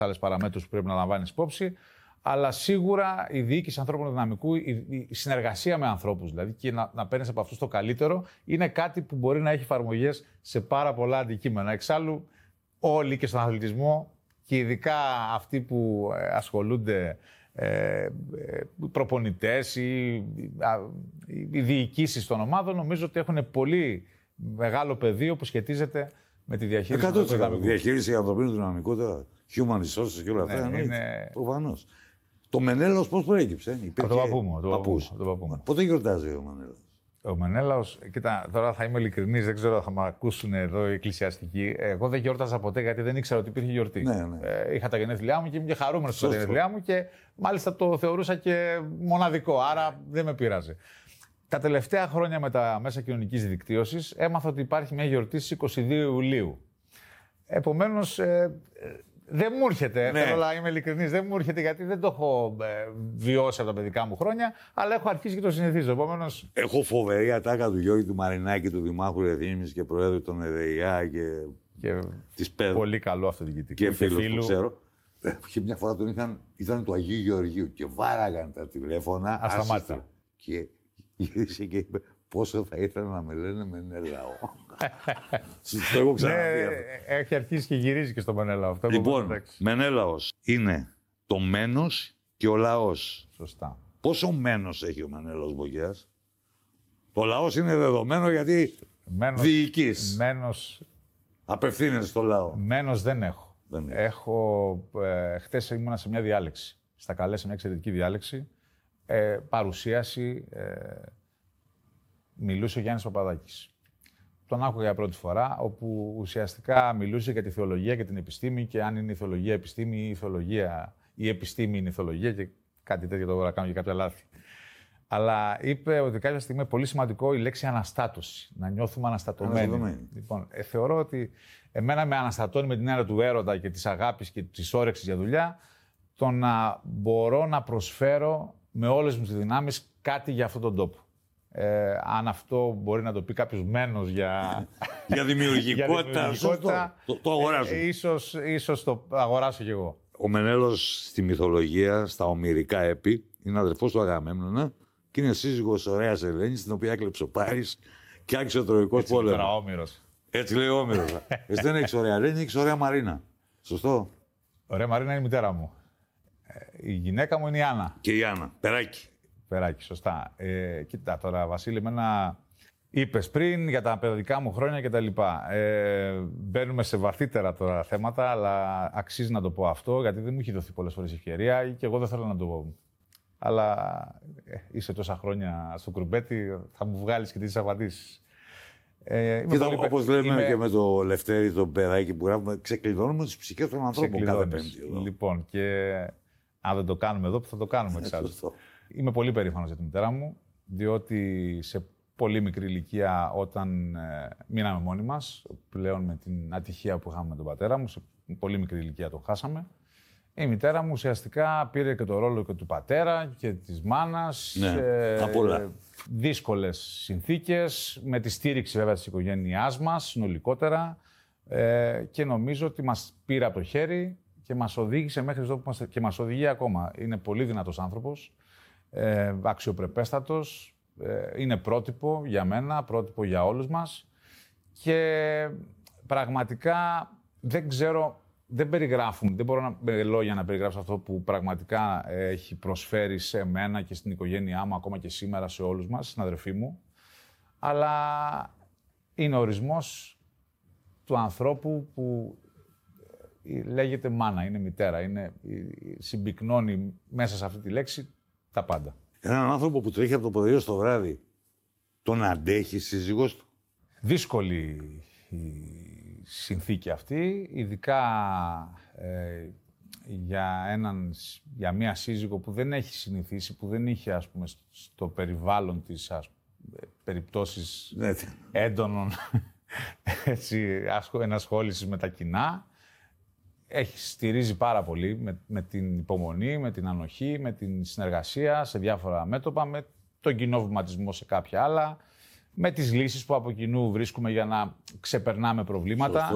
άλλες παραμέτρους που πρέπει να λαμβάνεις υπόψη. Αλλά σίγουρα η διοίκηση ανθρώπινου δυναμικού, η συνεργασία με ανθρώπους δηλαδή και να παίρνεις από αυτούς το καλύτερο, είναι κάτι που μπορεί να έχει εφαρμογές σε πάρα πολλά αντικείμενα. Εξάλλου, όλοι και στον αθλητισμό, και ειδικά αυτοί που ασχολούνται, προπονητές ή οι διοικήσεις των ομάδων, νομίζω ότι έχουν πολύ μεγάλο πεδίο που σχετίζεται με τη διαχείριση του ανθρωπίνου δυναμικού. Διαχείριση ανθρωπίνου δυναμικού, τώρα, human resources και όλα αυτά. Ναι, προφανώς. Το Μενέλαος πώς προέκυψε? Από τον παππού μου. Πότε γιορτάζει ο Μενέλαος? Ο Μενέλαος, κοίτα, τώρα θα είμαι ειλικρινής, δεν ξέρω αν θα με ακούσουν εδώ οι εκκλησιαστικοί. Εγώ δεν γιόρταζα ποτέ γιατί δεν ήξερα ότι υπήρχε γιορτή. Ναι. Είχα τα γενέθλιά μου και ήμουν και χαρούμενος στα γενέθλιά μου και μάλιστα το θεωρούσα και μοναδικό, άρα δεν με πείραζε. Τα τελευταία χρόνια με τα μέσα κοινωνικής δικτύωσης έμαθα ότι υπάρχει μια γιορτή στις 22 Ιουλίου. Επομένως, δεν μου έρχεται, θέλω να είμαι ειλικρινής, δεν μου έρχεται γιατί δεν το έχω βιώσει από τα παιδικά μου χρόνια, αλλά έχω αρχίσει και το συνηθίζω. Επομένως... Έχω φοβερή ατάκα του Γιώργη του Μαρινάκη, του Δημάρχου Ρεθύμνης και Προέδρου των ΕΔΕΙΑ και της ΠΕΔ. Πολύ καλό αυτοδιοικητικό. Και φίλους που ξέρω. Και μια φορά ήταν του Αγίου Γεωργίου και βάραγαν τα τηλέφωνα ασταμάτητα. Και γύρισε και είπε πόσο θα ήθελα να με λένε Μενέλαο. Το έχω ξαναδεί. Έχει αρχίσει και γυρίζει και στο Μενέλαο. Λοιπόν, Μενέλαος είναι το μένος και ο λαός. Σωστά. Πόσο μένος έχει ο Μενέλαος Μπογιάς? Το λαός είναι δεδομένο γιατί διοικείς. Απευθύνεσαι στο λαό. Μένος δεν έχω. Χθες ήμουνα σε μια διάλεξη. Στα καλέσαι μια εξαιρετική διάλεξη. Παρουσίαση. Μιλούσε ο Γιάννης Παπαδάκης. Τον άκουγα για πρώτη φορά, όπου ουσιαστικά μιλούσε για τη θεολογία και την επιστήμη και αν είναι η θεολογία επιστήμη ή η επιστήμη είναι η θεολογία και κάτι τέτοιο, τώρα κάνω και κάποια λάθη. Αλλά είπε ότι κάποια στιγμή είναι πολύ σημαντικό η λέξη αναστάτωση, να νιώθουμε αναστατωμένοι. Λοιπόν, θεωρώ ότι εμένα με αναστατώνει με την έννοια του έρωτα και της αγάπης και της όρεξης για δουλειά, το να μπορώ να προσφέρω με όλες μου τις δυνάμεις κάτι για αυτόν τον τόπο. Αν αυτό μπορεί να το πει κάποιος μένος για δημιουργικότητα, το αγοράζω. Ίσως το αγοράσω κι εγώ. Ο Μενέλαος στη μυθολογία, στα ομηρικά έπι, είναι αδερφός του Αγαμέμνονα και είναι σύζυγος ωραίας Ελένης, την οποία έκλεψε ο Πάρης και άρχισε ο Τροϊκός πόλεμος. Έτσι λέει ο Όμηρος. Εσύ δεν έχεις ωραία Ελένη, έχεις ωραία Μαρίνα. Σωστό? Ωραία Μαρίνα είναι η μητέρα μου. Η γυναίκα μου είναι η Άννα. Και η Άννα. Περάκι, σωστά. Κοίτα τώρα, Βασίλη, εμένα είπες πριν για τα παιδικά μου χρόνια κτλ. Μπαίνουμε σε βαθύτερα τώρα θέματα, αλλά αξίζει να το πω αυτό, γιατί δεν μου έχει δοθεί πολλές φορές ευκαιρία και εγώ δεν θέλω να το πω. Αλλά είσαι τόσα χρόνια στο κουρμπέτι, θα μου βγάλεις και τις απαντήσεις. Όπως λέμε και με το Λευτέρη, το παιδάκι που γράφουμε, ξεκλειδώνουμε τις ψυχές των ανθρώπων κάθε Πέμπτη. Λοιπόν, και αν δεν το κάνουμε εδώ, θα το κάνουμε εξάλλου. Είμαι πολύ περήφανος για τη μητέρα μου, διότι σε πολύ μικρή ηλικία, όταν μείναμε μόνοι μας, πλέον με την ατυχία που είχαμε με τον πατέρα μου, σε πολύ μικρή ηλικία τον χάσαμε, η μητέρα μου ουσιαστικά πήρε και το ρόλο και του πατέρα και της μάνας. Δύσκολες συνθήκες, με τη στήριξη βέβαια της οικογένειάς μας, συνολικότερα, και νομίζω ότι μας πήρε από το χέρι και μας οδήγησε μέχρι εδώ που είμαστε και μας οδηγεί ακόμα. Είναι πολύ δυνατός άνθρωπος. Αξιοπρεπέστατος, είναι πρότυπο για μένα, πρότυπο για όλους μας και πραγματικά δεν ξέρω, δεν μπορώ με λόγια να περιγράψω αυτό που πραγματικά έχει προσφέρει σε μένα και στην οικογένειά μου, ακόμα και σήμερα σε όλους μας, στην αδερφή μου, αλλά είναι ο ορισμός του ανθρώπου που λέγεται μάνα, είναι μητέρα, συμπυκνώνει μέσα σε αυτή τη λέξη τα πάντα. Έναν άνθρωπο που τρέχει από το πρωί στο βράδυ, τον αντέχει σύζυγός του? Δύσκολη η συνθήκη αυτή, ειδικά για μία σύζυγο που δεν έχει συνηθίσει, που δεν είχε, ας πούμε, στο περιβάλλον της περιπτώσεις έντονων ενασχόλησης με τα κοινά. Στηρίζει πάρα πολύ με την υπομονή, με την ανοχή, με την συνεργασία σε διάφορα μέτωπα, με τον κοινό βηματισμό σε κάποια άλλα, με τις λύσεις που από κοινού βρίσκουμε για να ξεπερνάμε προβλήματα.